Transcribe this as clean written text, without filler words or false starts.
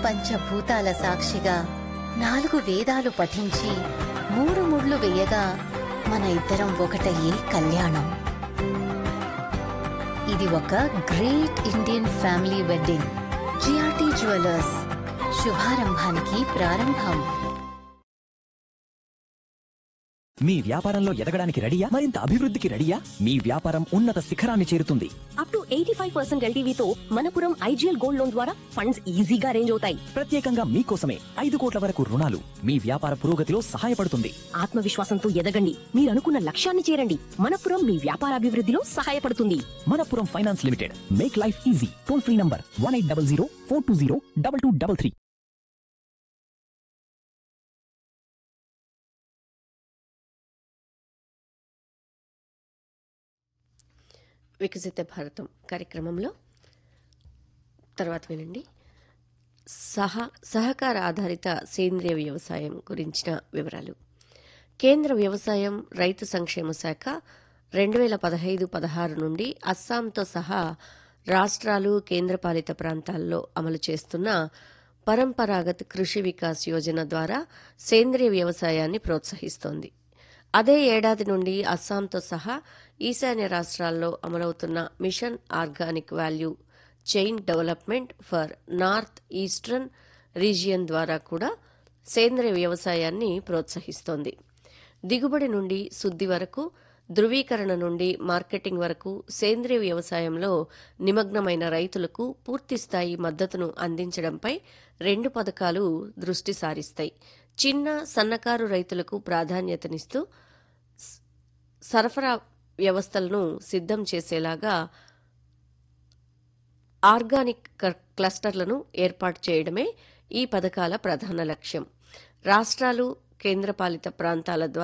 పంచభూతాల సాక్షిగా 4 వేదాలు పఠించి 3 ముళ్ళు వేయగా మన ఇద్దరం ఒకటయ్యే కళ్యాణం. ఇది ఒక great Indian family wedding. GRT jewellers, శుభారంభానికి ప్రారంభం. మీ వ్యాపారంలో ఎదగడానికి రెడీయా? మరింత అభివృద్ధికి రెడీయా? మీ వ్యాపారం ఉన్నత శిఖరాన్ని చేరుతుంది. Up to 85% ఎల్టీవీతో Manappuram IGL gold loan ద్వారా ఫండ్స్ ఈజీగా అరేంజ్ అవుతాయి. ప్రత్యేకంగా మీకోసమే 5 కోట్ల వరకు రుణాలు మీ వ్యాపార పురోగతిలో సహాయపడుతుంది. ఆత్మవిశ్వాసంతో ఎదగండి, మీరు అనుకున్న లక్ష్యాన్ని చేరండి. మనపురం మీ వ్యాపార అభివృద్ధిలో సహాయపడుతుంది. Manappuram finance limited, make life easy. Toll free number 1800 420 2233. వికసిత భారతం కార్యక్రమంలో తర్వాత వినండి. సహకార ఆధారిత సేంద్రియ వ్యవసాయం గురించిన వివరాలు. కేంద్ర వ్యవసాయం రైతు సంక్షేమ శాఖ 2015-16 నుండి అస్సాంతో సహా రాష్ట్రాలు కేంద్రపాలిత ప్రాంతాల్లో అమలు చేస్తున్న పరంపరాగత్ కృషి వికాస్ యోజన ద్వారా సేంద్రియ వ్యవసాయాన్ని ప్రోత్సహిస్తోంది. అదే ఏడాది నుండి అస్సాంతో సహా ఈశాన్య రాష్ట్రాల్లో అమలవుతున్న machine organic value chain development for north eastern region ద్వారా కూడా సేంద్రియ వ్యవసాయాన్ని ప్రోత్సహిస్తోంది. దిగుబడి నుండి శుద్ధి వరకు, ధృవీకరణ నుండి మార్కెటింగ్ వరకు సేంద్రియ వ్యవసాయంలో నిమగ్నమైన రైతులకు పూర్తిస్థాయి మద్దతును అందించడంపై 2 పథకాలు దృష్టి సారిస్తాయి. చిన్న సన్నకారు రైతులకు ప్రాధాన్యతనిస్తూ సరఫరా వ్యవస్థలను సిద్ధం చేసేలాగా ఆర్గానిక్ క్లస్టర్లను ఏర్పాటు చేయడమే ఈ పథకాల ప్రధాన లక్ష్యం. రాష్ట్రాలు, కేంద్రపాలిత ప్రాంతాల ద్వారా